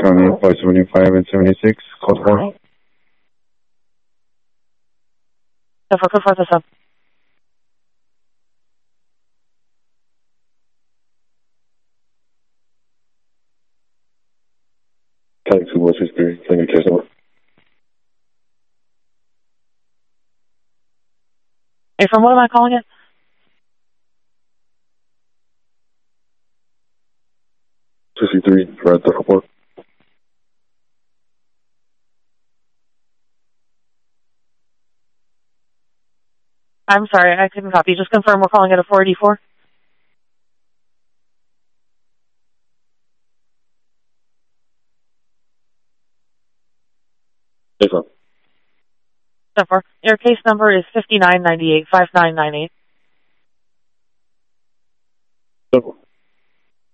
on the flight 75 and 76, code 4. For code 4 sub. Taxi 163, can you test over? Hey, from what am I calling it? Red Report. I'm sorry, I couldn't copy. Just confirm we're calling it a 484. Yes, sir. Your case number is 5998-5998.